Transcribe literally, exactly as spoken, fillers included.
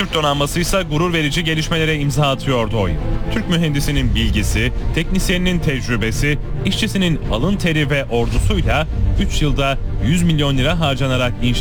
Türk donanması ise gurur verici gelişmelere imza atıyordu o yıl. Türk mühendisinin bilgisi, teknisyeninin tecrübesi, işçisinin alın teri ve ordusuyla üç yılda yüz milyon lira harcanarak inşa